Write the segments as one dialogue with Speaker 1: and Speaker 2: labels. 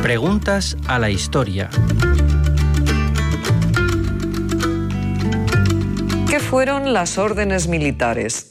Speaker 1: Preguntas a la historia.
Speaker 2: ¿Qué fueron las órdenes militares?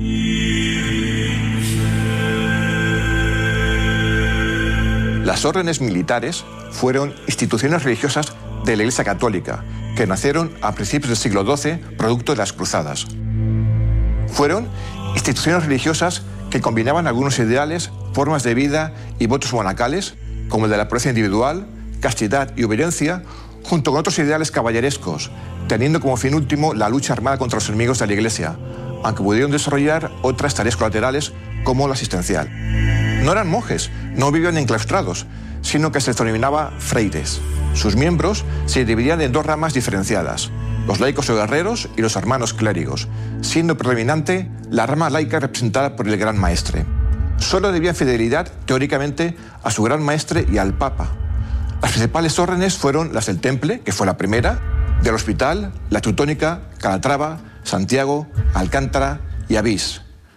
Speaker 3: Las órdenes militares fueron instituciones religiosas de la Iglesia Católica que nacieron a principios del siglo XII, producto de las cruzadas. Fueron instituciones religiosas que combinaban algunos ideales, formas de vida y votos monacales, como el de la pureza individual, castidad y obediencia, junto con otros ideales caballerescos, teniendo como fin último la lucha armada contra los enemigos de la Iglesia, aunque pudieron desarrollar otras tareas colaterales como la asistencial. No eran monjes, no vivían enclaustrados, sino que se les denominaba freires. Sus miembros se dividían en dos ramas diferenciadas, los laicos o guerreros y los hermanos clérigos, siendo predominante la rama laica representada por el Gran Maestre. Solo debían fidelidad, teóricamente, a su Gran Maestre y al Papa. Las principales órdenes fueron las del Temple, que fue la primera, del Hospital, la Teutónica, Calatrava, Santiago, Alcántara y Avís.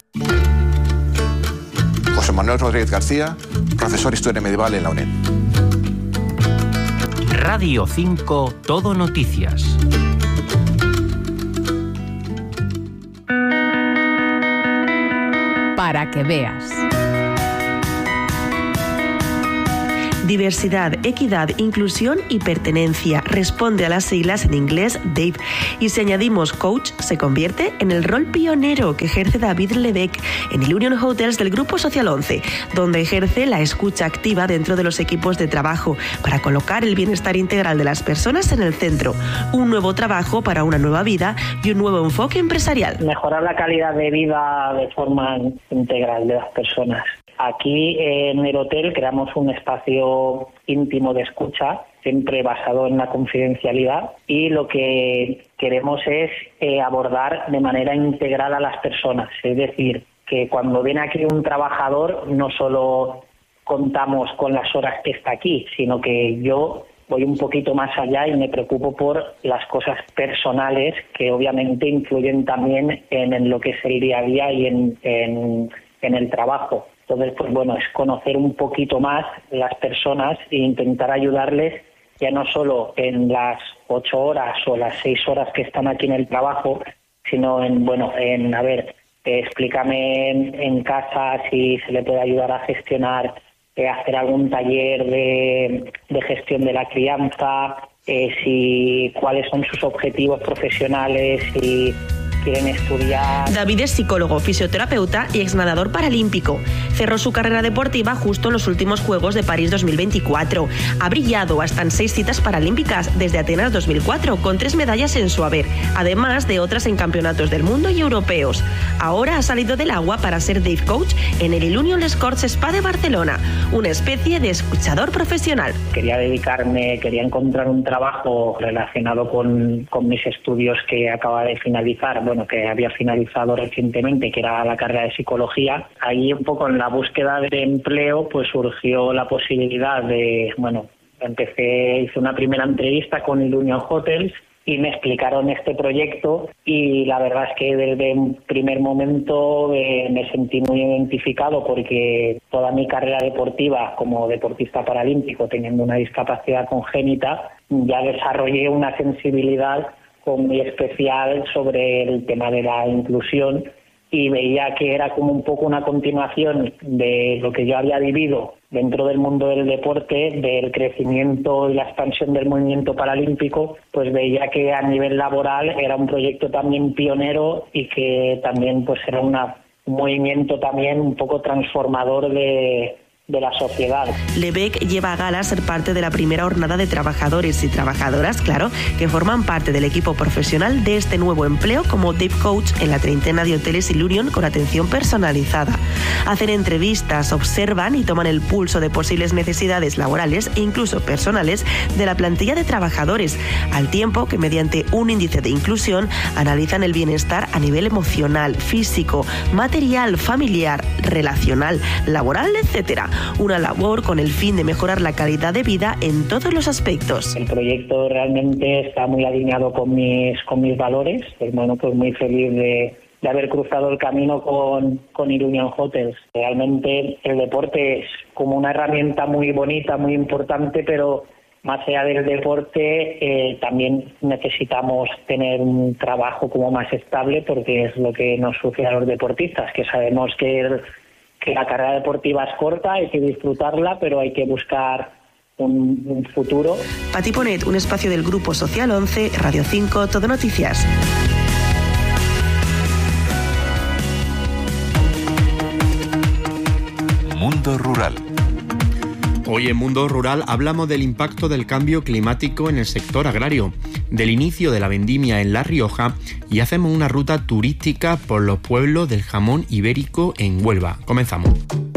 Speaker 3: José Manuel Rodríguez García, profesor de Historia Medieval en la UNED.
Speaker 1: Radio 5 Todo Noticias.
Speaker 4: Para que veas.
Speaker 5: Diversidad, equidad, inclusión y pertenencia. Responde a las siglas en inglés DAVE. Y si añadimos coach, se convierte en el rol pionero que ejerce David Lebec en el Union Hotels del Grupo Social 11, donde ejerce la escucha activa dentro de los equipos de trabajo para colocar el bienestar integral de las personas en el centro. Un nuevo trabajo para una nueva vida y un nuevo enfoque empresarial.
Speaker 6: Mejorar la calidad de vida de forma integral de las personas. Aquí en el hotel creamos un espacio íntimo de escucha, siempre basado en la confidencialidad, y lo que queremos es abordar de manera integral a las personas. Es decir, que cuando viene aquí un trabajador no solo contamos con las horas que está aquí, sino que yo voy un poquito más allá y me preocupo por las cosas personales que obviamente influyen también en lo que es el día a día y en el trabajo. Entonces, pues bueno, es conocer un poquito más las personas e intentar ayudarles ya no solo en las 8 horas o las 6 horas que están aquí en el trabajo, sino explícame en casa si se le puede ayudar a gestionar, hacer algún taller de gestión de la crianza, cuáles son sus objetivos profesionales y quieren estudiar.
Speaker 5: David es psicólogo, fisioterapeuta y exnadador paralímpico. Cerró su carrera deportiva justo en los últimos Juegos de París 2024. Ha brillado hasta en 6 citas paralímpicas desde Atenas 2004, con 3 medallas en su haber, además de otras en campeonatos del mundo y europeos. Ahora ha salido del agua para ser Dave Coach en el Ilunion Les Corts Spa de Barcelona, una especie de escuchador profesional.
Speaker 6: Quería encontrar un trabajo relacionado con mis estudios que acaba de finalizar, que había finalizado recientemente, que era la carrera de psicología. Ahí un poco en la búsqueda de empleo pues surgió la posibilidad de, hice una primera entrevista con el Union Hotels y me explicaron este proyecto y la verdad es que desde un primer momento me sentí muy identificado porque toda mi carrera deportiva como deportista paralímpico, teniendo una discapacidad congénita, ya desarrollé una sensibilidad muy especial sobre el tema de la inclusión y veía que era como un poco una continuación de lo que yo había vivido dentro del mundo del deporte, del crecimiento y la expansión del movimiento paralímpico, pues veía que a nivel laboral era un proyecto también pionero y que también pues era un movimiento también un poco transformador de la sociedad.
Speaker 5: Lebec lleva a gala ser parte de la primera jornada de trabajadores y trabajadoras, que forman parte del equipo profesional de este nuevo empleo como Dave Coach en la treintena de hoteles Ilunion con atención personalizada. Hacen entrevistas, observan y toman el pulso de posibles necesidades laborales e incluso personales de la plantilla de trabajadores, al tiempo que mediante un índice de inclusión analizan el bienestar a nivel emocional, físico, material, familiar, relacional, laboral, etc. Una labor con el fin de mejorar la calidad de vida en todos los aspectos.
Speaker 6: El proyecto realmente está muy alineado con mis valores. Pues muy feliz haber cruzado el camino con Ilunion Hotels. Realmente el deporte es como una herramienta muy bonita, muy importante, pero más allá del deporte también necesitamos tener un trabajo como más estable, porque es lo que nos sucede a los deportistas, que sabemos que la carrera deportiva es corta, hay que disfrutarla, pero hay que buscar un futuro.
Speaker 5: Pati Ponet, un espacio del Grupo Social 11, Radio 5, Todo Noticias.
Speaker 4: Mundo Rural.
Speaker 7: Hoy en Mundo Rural hablamos del impacto del cambio climático en el sector agrario, del inicio de la vendimia en La Rioja y hacemos una ruta turística por los pueblos del jamón ibérico en Huelva. Comenzamos.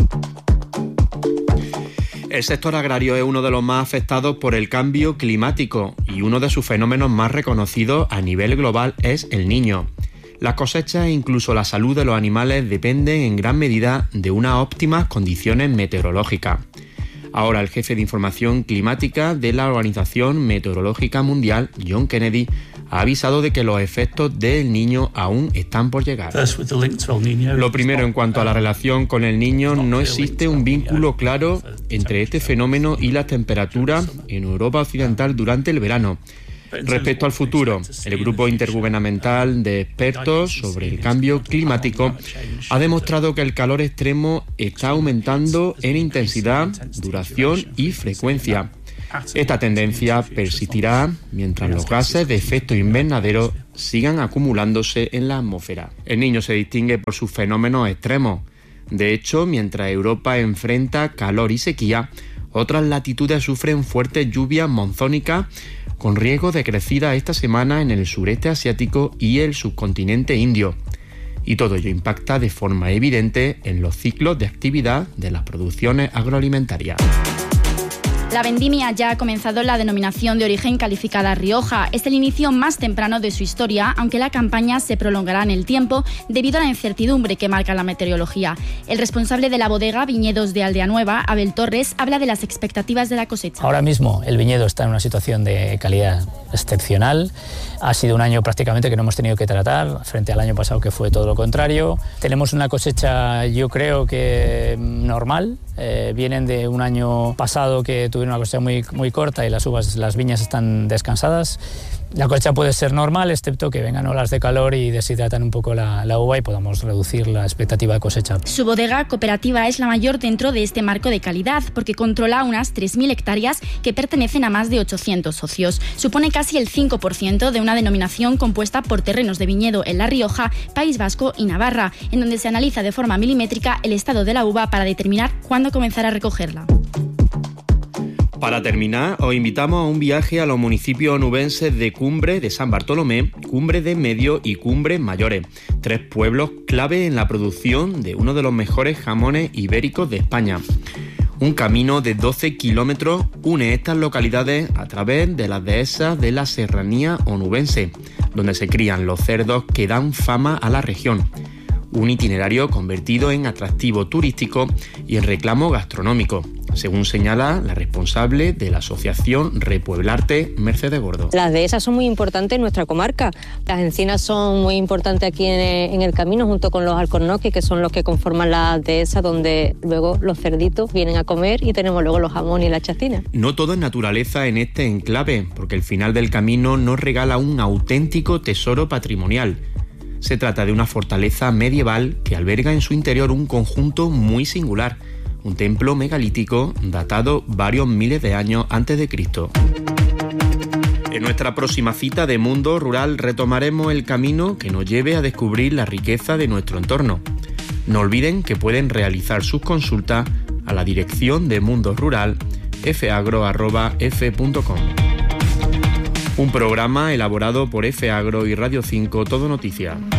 Speaker 7: El sector agrario es uno de los más afectados por el cambio climático y uno de sus fenómenos más reconocidos a nivel global es el Niño. Las cosechas e incluso la salud de los animales dependen en gran medida de unas óptimas condiciones meteorológicas. Ahora el jefe de información climática de la Organización Meteorológica Mundial, John Kennedy, ha avisado de que los efectos del Niño aún están por llegar. Lo primero, en cuanto a la relación con el Niño, no existe un vínculo claro entre este fenómeno y las temperaturas en Europa Occidental durante el verano. Respecto al futuro, el Grupo Intergubernamental de Expertos sobre el Cambio Climático ha demostrado que el calor extremo está aumentando en intensidad, duración y frecuencia. Esta tendencia persistirá mientras los gases de efecto invernadero sigan acumulándose en la atmósfera. El Niño se distingue por sus fenómenos extremos. De hecho, mientras Europa enfrenta calor y sequía, otras latitudes sufren fuertes lluvias monzónicas con riesgo de crecida esta semana en el sureste asiático y el subcontinente indio. Y todo ello impacta de forma evidente en los ciclos de actividad de las producciones agroalimentarias.
Speaker 8: La vendimia ya ha comenzado en la denominación de origen calificada Rioja. Es el inicio más temprano de su historia, aunque la campaña se prolongará en el tiempo debido a la incertidumbre que marca la meteorología. El responsable de la bodega Viñedos de Aldea Nueva, Abel Torres, habla de las expectativas de la cosecha.
Speaker 9: Ahora mismo el viñedo está en una situación de calidad excepcional. Ha sido un año prácticamente que no hemos tenido que tratar, frente al año pasado que fue todo lo contrario. Tenemos una cosecha, yo creo que normal. Vienen de un año pasado que tuvieron una cosecha muy corta y las viñas están descansadas. La cosecha puede ser normal, excepto que vengan olas de calor y deshidratan un poco la uva y podamos reducir la expectativa de cosecha.
Speaker 8: Su bodega cooperativa es la mayor dentro de este marco de calidad, porque controla unas 3.000 hectáreas que pertenecen a más de 800 socios. Supone casi el 5% de una denominación compuesta por terrenos de viñedo en La Rioja, País Vasco y Navarra, en donde se analiza de forma milimétrica el estado de la uva para determinar cuándo comenzar a recogerla.
Speaker 7: Para terminar, os invitamos a un viaje a los municipios onubenses de Cumbre de San Bartolomé, Cumbre de Medio y Cumbre Mayores, 3 pueblos clave en la producción de uno de los mejores jamones ibéricos de España. Un camino de 12 kilómetros une estas localidades a través de las dehesas de la serranía onubense, donde se crían los cerdos que dan fama a la región. Un itinerario convertido en atractivo turístico y en reclamo gastronómico, según señala la responsable de la asociación Repueblarte, Mercedes Gordo.
Speaker 10: Las dehesas son muy importantes en nuestra comarca. Las encinas son muy importantes aquí en el camino, junto con los alcornoques, que son los que conforman las dehesas, donde luego los cerditos vienen a comer y tenemos luego los jamones y la chacinas.
Speaker 7: No todo es naturaleza en este enclave, porque el final del camino nos regala un auténtico tesoro patrimonial. Se trata de una fortaleza medieval que alberga en su interior un conjunto muy singular, un templo megalítico datado varios miles de años antes de Cristo. En nuestra próxima cita de Mundo Rural retomaremos el camino que nos lleve a descubrir la riqueza de nuestro entorno. No olviden que pueden realizar sus consultas a la dirección de Mundo Rural fagro@f.com. Un programa elaborado por F Agro y Radio 5 Todo Noticias.